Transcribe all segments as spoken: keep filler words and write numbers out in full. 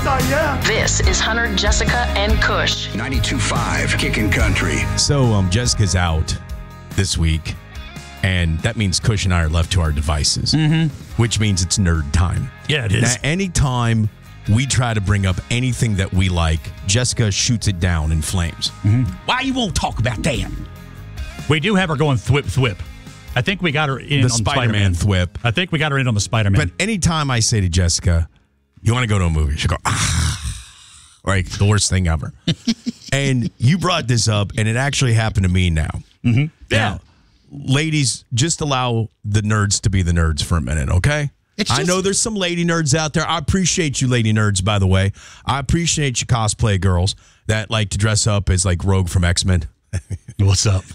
Yes, I am. This is Hunter, Jessica, and Kush. ninety-two point five Kickin' Country. So um, Jessica's out this week, and that means Kush and I are left to our devices, mm-hmm. which means it's nerd time. Yeah, it is. Now, anytime we try to bring up anything that we like, Jessica shoots it down in flames. Mm-hmm. Why you won't talk about that? We do have her going thwip thwip. I think we got her in The on Spider-Man Spider-Man. thwip. I think we got her in on the Spider-Man. But anytime I say to Jessica, you want to go to a movie? She'll go, ah. Like, the worst thing ever. And you brought this up, and it actually happened to me now. Mm-hmm. Yeah. Now, ladies, just allow the nerds to be the nerds for a minute, okay? It's just, I know there's some lady nerds out there. I appreciate you lady nerds, by the way. I appreciate you cosplay girls that like to dress up as like Rogue from X-Men. What's up?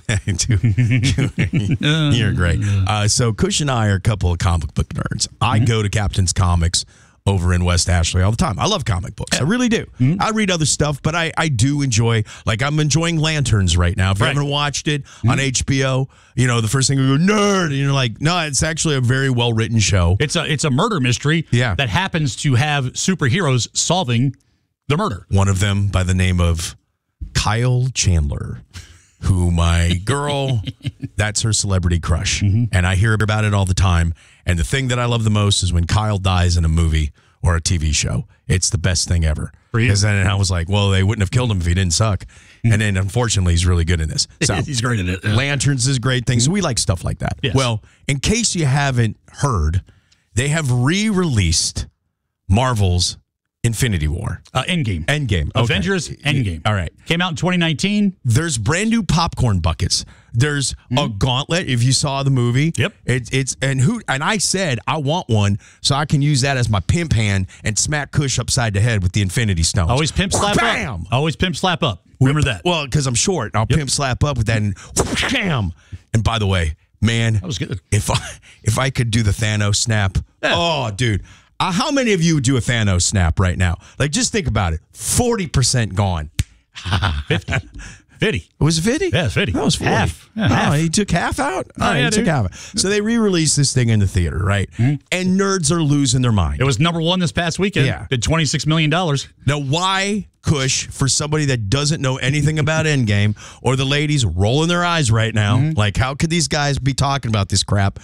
You're great. Uh, so Kush and I are a couple of comic book nerds. I mm-hmm. go to Captain's Comics over in West Ashley all the time. I love comic books. I really do. Mm-hmm. I read other stuff, but I, I do enjoy, like I'm enjoying Lanterns right now. If you right. haven't watched it mm-hmm. on H B O, you know, the first thing we go, nerd, and you're like, no, it's actually a very well-written show. It's a it's a murder mystery yeah. that happens to have superheroes solving the murder. One of them by the name of Kyle Chandler, who my girl, that's her celebrity crush. Mm-hmm. And I hear about it all the time. And the thing that I love the most is when Kyle dies in a movie or a T V show. It's the best thing ever. Because then I was like, well, they wouldn't have killed him if he didn't suck. Mm-hmm. And then, unfortunately, he's really good in this. So, he's great at it. Yeah. Lanterns is a great thing. So we like stuff like that. Yes. Well, in case you haven't heard, they have re-released Marvel's Infinity War. Uh, Endgame. Endgame. Okay. Avengers Endgame. All right. Came out in twenty nineteen. There's brand new popcorn buckets. There's mm-hmm. a gauntlet. If you saw the movie, yep. It's it's and who and I said I want one so I can use that as my pimp hand and smack Kush upside the head with the Infinity Stones. Always pimp slap Bam! up. Always pimp slap up. Remember that. Well, because I'm short, I'll yep. pimp slap up with that and bam. And by the way, man, that was good. If I if I could do the Thanos snap, yeah. oh, dude. Uh, how many of you would do a Thanos snap right now? Like, just think about it. forty percent gone. fifty. fifty. Was it fifty? Yeah, it's fifty. That was forty. Half. Yeah, oh, half. He took half out? Oh, oh yeah, he took dude. half out. So they re-released this thing in the theater, right? Mm-hmm. And nerds are losing their mind. It was number one this past weekend. Yeah. Did twenty-six million dollars. Now, why, Kush, for somebody that doesn't know anything about Endgame, or the ladies rolling their eyes right now, mm-hmm. like, how could these guys be talking about this crap?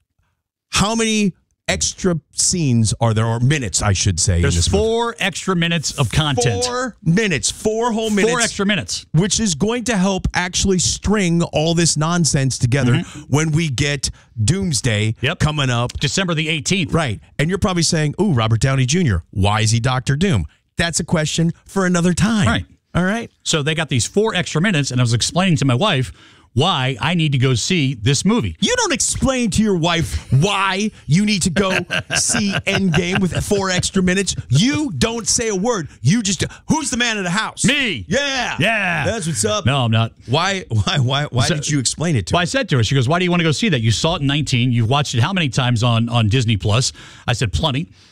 How many extra scenes are there, or minutes, I should say? There's in this four movie? extra minutes of content. Four minutes, four whole minutes. Four extra minutes. Which is going to help actually string all this nonsense together mm-hmm. when we get Doomsday yep. coming up. December the eighteenth. Right. And you're probably saying, ooh, Robert Downey Junior, why is he Doctor Doom? That's a question for another time. Right. All right. So they got these four extra minutes, and I was explaining to my wife why I need to go see this movie. You don't explain to your wife why you need to go see Endgame with four extra minutes. You don't say a word. You just, who's the man of the house? Me. Yeah. Yeah. That's what's up. No, I'm not. Why, why, why, why so, did you explain it to well, her? I said to her, she goes, why do you want to go see that? You saw it in nineteen. You've watched it how many times on, on Disney Plus? I said, plenty.